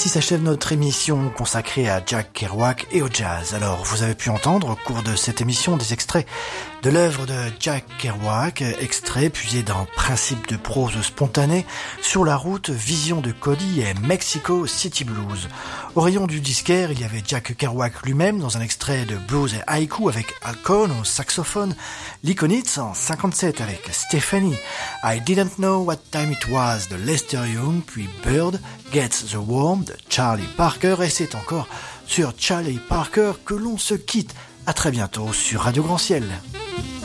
Ainsi s'achève notre émission consacrée à Jack Kerouac et au jazz. Alors, vous avez pu entendre au cours de cette émission des extraits de l'œuvre de Jack Kerouac, extraits puisés dans Principes de prose spontanée, Sur la route, Vision de Cody et Mexico City Blues. Au rayon du disquaire, il y avait Jack Kerouac lui-même dans un extrait de Blues et Haïku avec Al Cohn au saxophone, Likonitz en 57 avec Stephanie, I Didn't Know What Time It Was de Lester Young, puis Bird, Gets the Worm de Charlie Parker, et c'est encore sur Charlie Parker que l'on se quitte. À très bientôt sur Radio Grand Ciel.